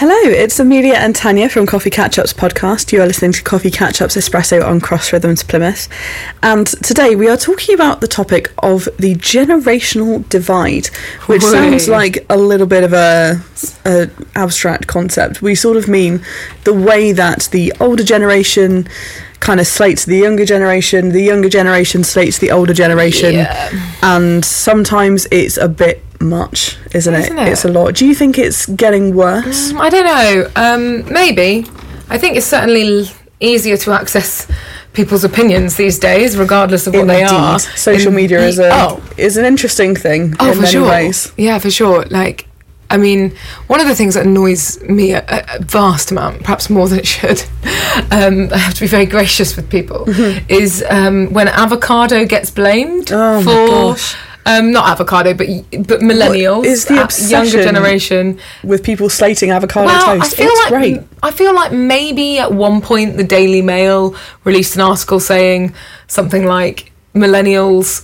Hello, it's Amelia and Tanya from Coffee Catch-Ups podcast. You are listening to Coffee Catch-Ups Espresso on Cross Rhythms Plymouth. And today we are talking about the topic of the generational divide, which sounds like a little bit of a abstract concept. We sort of mean the way that the older generation kind of slates the younger generation slates the older generation, and sometimes it's a bit much, isn't it? It's a lot. Do you think it's getting worse? I don't know. Maybe. I think it's certainly easier to access people's opinions these days, regardless of what they are. Social media is an interesting thing in many ways. Yeah, for sure. Like, I mean, one of the things that annoys me a vast amount, perhaps more than it should, I have to be very gracious with people, is when avocado gets blamed for... not avocado, but millennials. What is the obsession younger generation with people slating avocado toast? Great. I feel like maybe at one point the Daily Mail released an article saying something like millennials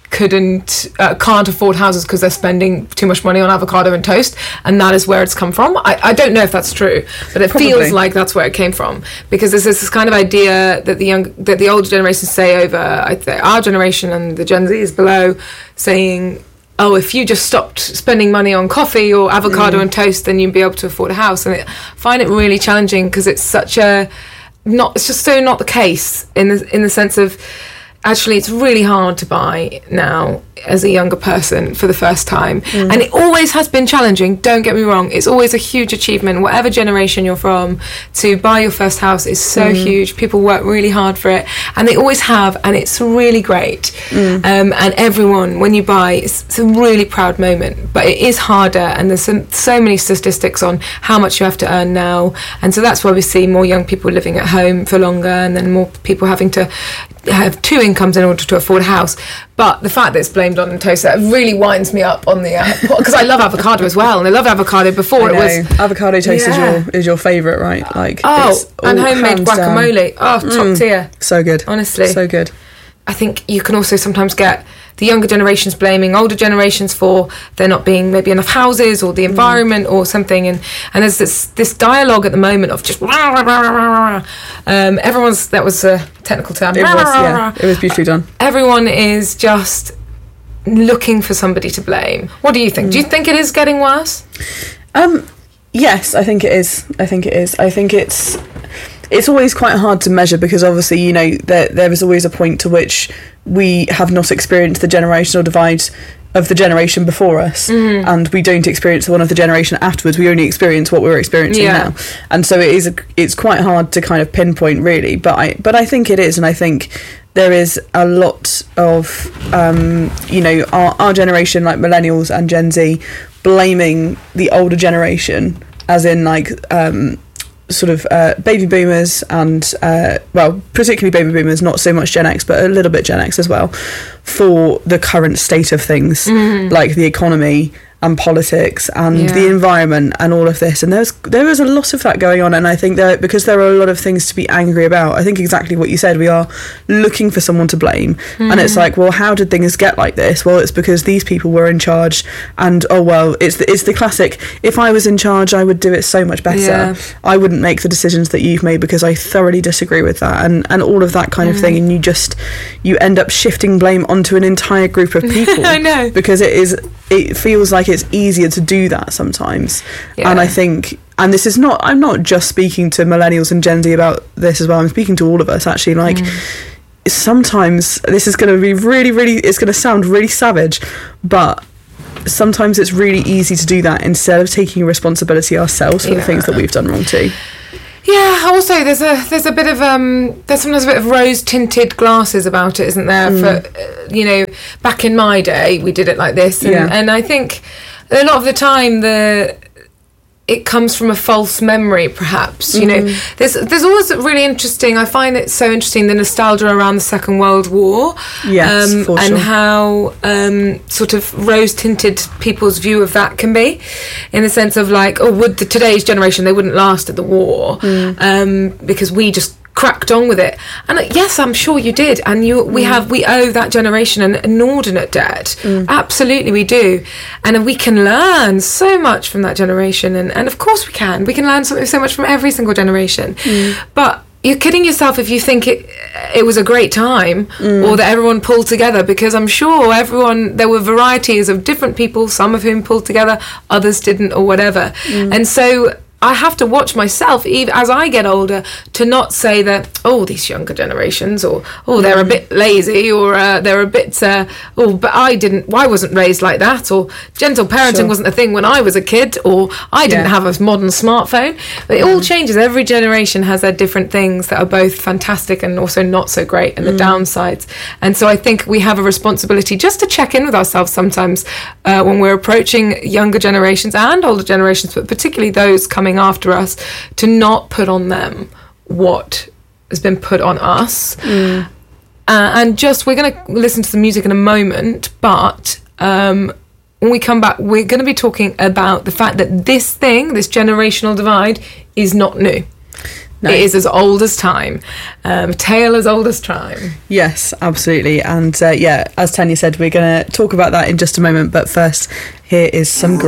can't afford houses because they're spending too much money on avocado and toast, and that is where it's come from. I don't know if that's true, but it feels like that's where it came from, because there's this kind of idea that the older generations say over, I'd say, our generation and the Gen Z's below, saying, oh, if you just stopped spending money on coffee or avocado and toast, then you'd be able to afford a house. And I find it really challenging, because it's it's just so not the case in the sense of, actually, it's really hard to buy now as a younger person for the first time. And it always has been challenging, don't get me wrong. It's always a huge achievement, whatever generation you're from. To buy your first house is so huge. People work really hard for it, and they always have, and it's really great. And everyone, when you buy, it's a really proud moment. But it is harder, and there's so many statistics on how much you have to earn now. And so that's why we see more young people living at home for longer, and then more people having to have two incomes in order to afford a house. But the fact that it's blamed on toast, that really winds me up on the because I love avocado as well, and I love avocado before it was avocado toast is your favourite, right? Like, and homemade guacamole, top tier, so good, honestly, so good. I think you can also sometimes get the younger generations blaming older generations for there not being maybe enough houses or the environment or something, and there's this dialogue at the moment of just everyone's, that was a technical term, it was beautifully done. Everyone is just looking for somebody to blame. What do you think? Do you think it is getting worse? Yes, I think it is. I think it's always quite hard to measure, because obviously, you know, there is always a point to which we have not experienced the generational divide of the generation before us, and we don't experience the one of the generation afterwards. We only experience what we're experiencing now, and so it's quite hard to kind of pinpoint, really. But I think it is, and I think there is a lot of our generation, like millennials and Gen Z, blaming the older generation, as in like baby boomers and particularly baby boomers, not so much Gen X, but a little bit Gen X as well, for the current state of things, like the economy and politics and the environment and all of this. And there is a lot of that going on, and I think that because there are a lot of things to be angry about, I think exactly what you said, we are looking for someone to blame. And it's like, well, how did things get like this? Well, it's because these people were in charge, and it's the classic, if I was in charge I would do it so much better. I wouldn't make the decisions that you've made because I thoroughly disagree with that, and all of that kind of thing. And you end up shifting blame onto an entire group of people. I know, because it feels like it's easier to do that sometimes. And I think, and this is not, I'm not just speaking to millennials and Gen Z about this as well, I'm speaking to all of us, actually. Like, sometimes this is going to be really, really, it's going to sound really savage, but sometimes it's really easy to do that instead of taking responsibility ourselves for the things that we've done wrong too. Yeah, also there's a bit of there's sometimes a bit of rose tinted glasses about it, isn't there? For back in my day we did it like this, and I think a lot of the time it comes from a false memory, perhaps. You know, there's always really interesting. I find it so interesting, the nostalgia around the Second World War, and how sort of rose-tinted people's view of that can be, in the sense of like, would today's generation, they wouldn't last at the war, because we just cracked on with it. And yes, I'm sure you did. And we owe that generation an inordinate debt. Absolutely, we do. And we can learn so much from that generation. And of course we can. We can learn so much from every single generation. But you're kidding yourself if you think it was a great time or that everyone pulled together, because I'm sure there were varieties of different people, some of whom pulled together, others didn't, or whatever. And so I have to watch myself, even as I get older, to not say that, these younger generations, or they're a bit lazy, or they're a bit, but I wasn't raised like that, or gentle parenting wasn't a thing when I was a kid, or I didn't have a modern smartphone. But it all changes. Every generation has their different things that are both fantastic and also not so great, and the downsides. And so I think we have a responsibility just to check in with ourselves sometimes when we're approaching younger generations and older generations, but particularly those coming after us, to not put on them what has been put on us. And just, we're going to listen to the music in a moment, but when we come back, we're going to be talking about the fact that this generational divide, is not new. No. It is as old as time, a tale as old as time. Yes, absolutely. And as Tanya said, we're going to talk about that in just a moment, but first, here is some